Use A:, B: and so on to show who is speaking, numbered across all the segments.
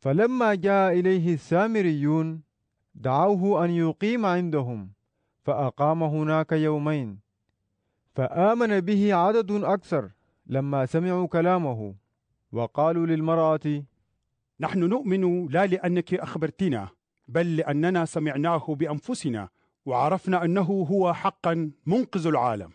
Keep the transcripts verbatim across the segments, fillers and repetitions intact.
A: فلما جاء إليه السامريون دعوه أن يقيم عندهم، فأقام هناك يومين. فآمن به عدد أكثر لما سمعوا كلامه، وقالوا للمرأة:
B: نحن نؤمن لا لأنك أخبرتنا، بل لأننا سمعناه بأنفسنا وعرفنا أنه هو حقا منقذ العالم.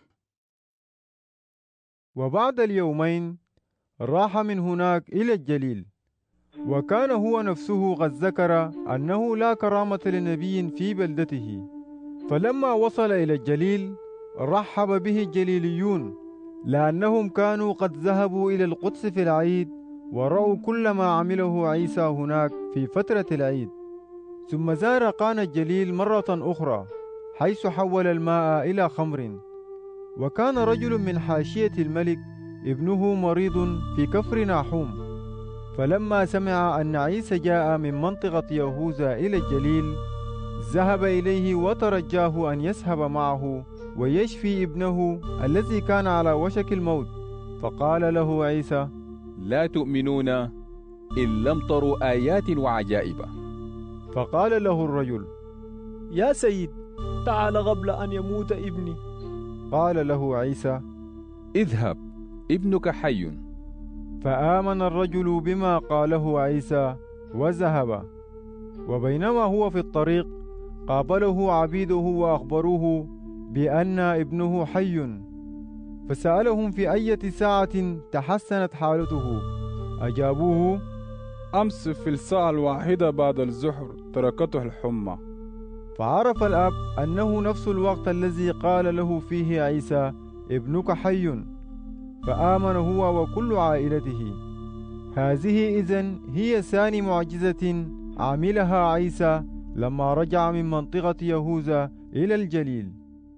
A: وبعد اليومين راح من هناك إلى الجليل، وكان هو نفسه قد ذكر أنه لا كرامة لنبي في بلدته. فلما وصل إلى الجليل رحب به الجليليون، لأنهم كانوا قد ذهبوا إلى القدس في العيد ورأوا كل ما عمله عيسى هناك في فترة العيد. ثم زار قانا الجليل مرة أخرى، حيث حول الماء إلى خمر. وكان رجل من حاشية الملك ابنه مريض في كفر ناحوم. فلما سمع أن عيسى جاء من منطقة يهوذا إلى الجليل ذهب إليه وترجاه أن يذهب معه ويشفي ابنه الذي كان على وشك الموت. فقال له عيسى:
C: لا تؤمنون إن لم تروا آيات وعجائب.
A: فقال له الرجل:
D: يا سيد، تعال قبل أن يموت ابني.
A: قال له عيسى:
C: اذهب، ابنك حي.
A: فآمن الرجل بما قاله عيسى وذهب. وبينما هو في الطريق قابله عبيده وأخبروه بأن ابنه حي. فسألهم في أية ساعة تحسنت حالته. أجابوه:
E: أمس في الساعة الواحدة بعد الظهر تركته الحمى.
A: فعرف الأب أنه نفس الوقت الذي قال له فيه عيسى: ابنك حي. فآمن هو وكل عائلته. هذه إذن هي ثاني معجزة عملها عيسى لما رجع من منطقة يهوذا إلى الجليل.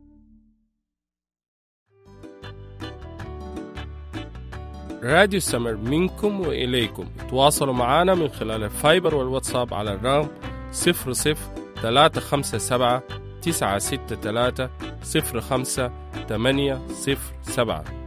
F: راديو السمر منكم وإليكم. تواصلوا معنا من خلال الفايبر والواتساب على الرقم صفر صفر ثلاثة خمسة سبعة تسعة ستة ثلاثة صفر خمسة ثمانية صفر سبعة.